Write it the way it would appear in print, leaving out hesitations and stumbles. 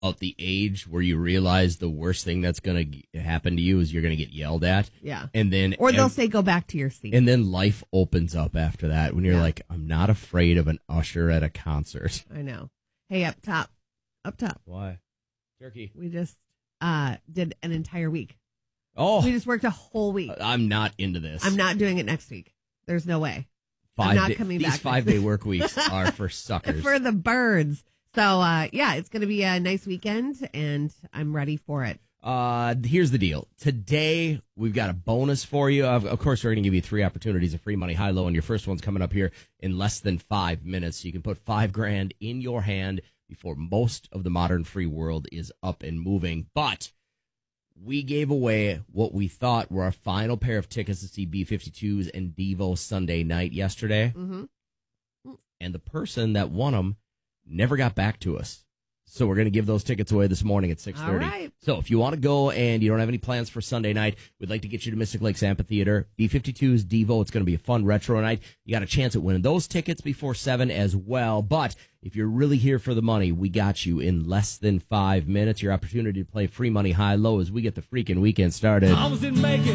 of the age where you realize the worst thing that's going to happen to you is you're going to get yelled at. Yeah. And then or they'll say, go back to your seat. And then life opens up after that when you're like, I'm not afraid of an usher at a concert. I know. Hey, up top. Why? Turkey. We just did an entire week. Oh. We just worked a whole week. I'm not into this. I'm not doing it next week. There's no way. I'm not coming back. These 5-day work weeks are for suckers. For the birds. So, it's going to be a nice weekend, and I'm ready for it. Here's the deal. Today, we've got a bonus for you. Of course, we're going to give you 3 opportunities of free money, high, low, and your first one's coming up here in less than 5 minutes. So you can put $5,000 in your hand before most of the modern free world is up and moving. But we gave away what we thought were our final pair of tickets to see B-52s and Devo Sunday night yesterday. Mm-hmm. And the person that won them never got back to us. So we're going to give those tickets away this morning at 6:30. All right. So if you want to go and you don't have any plans for Sunday night, we'd like to get you to Mystic Lakes Amphitheater. B-52s, Devo. It's going to be a fun retro night. You got a chance at winning those tickets before 7 as well. But if you're really here for the money, we got you in less than 5 minutes. Your opportunity to play free money high low as we get the freaking weekend started. I was in Macon.